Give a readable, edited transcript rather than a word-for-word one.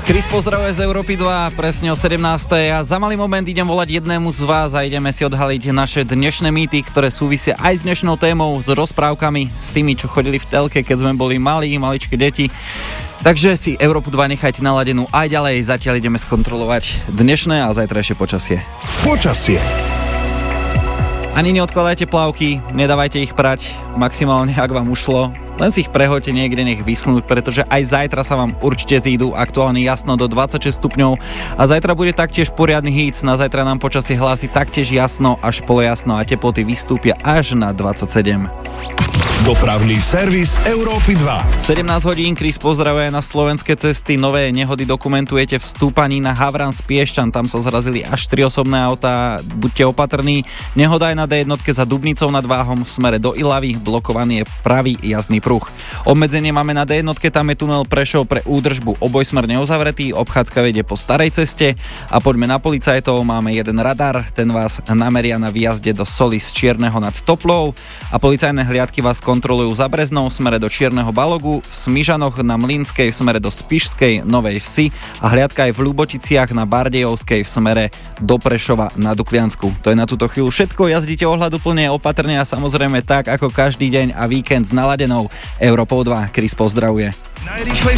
Chris pozdravuje z Európy 2, presne o 17. A za malý moment idem volať jednému z vás a ideme si odhaliť naše dnešné mýty, ktoré súvisia aj s dnešnou témou, s rozprávkami, s tými, čo chodili v telke, keď sme boli maličké deti. Takže si Európu 2 nechajte naladenú aj ďalej, zatiaľ ideme skontrolovať dnešné a zajtrajšie počasie. Počasie. Ani neodkladajte plavky, nedávajte ich prať, maximálne ak vám ušlo. Len si ich prehoďte niekde, nech vyschnúť, pretože aj zajtra sa vám určite zídu, aktuálne jasno do 26 stupňov a zajtra bude taktiež poriadny híc, na zajtra nám počasie hlási taktiež jasno až polojasno a teploty vystúpia až na 27. Dopravný servis Európy 2. 17 hodín, Chris pozdravuje na slovenské cesty. Nové nehody dokumentujete v stúpaní na Havran z Piešťan, tam sa zrazili až 3 osobné autá, buďte opatrní. Nehoda aj na D1 za Dubnicou nad Váhom v smere do Ilavy, blokovaný je pravý jazdný pruh. Obmedzenie máme na D1, tam je tunel Prešov pre údržbu obojsmerne uzavretý, obchádzka vedie po starej ceste a poďme na policajtov, máme jeden radar, ten vás nameria na výjazde do Soli z Čierneho nad Toplou a policajné hliadky vás kontrolujú za Breznou v smere do Čierneho Balogu, v Smižanoch na Mlynskej v smere do Spišskej Novej Vsi a hliadka aj v Ľuboticiach na Bardejovskej v smere do Prešova na Dukliansku. To je na túto chvíľu všetko, jazdite ohľaduplne, opatrne a samozrejme tak ako každý deň a víkend s naladenou Európou 2. Chris pozdravuje.